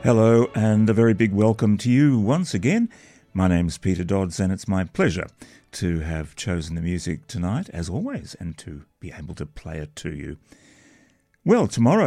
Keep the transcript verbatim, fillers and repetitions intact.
Hello and a very big welcome to you once again. My name's Peter Dodds and it's my pleasure to have chosen the music tonight, as always, and to be able to play it to you. Well, tomorrow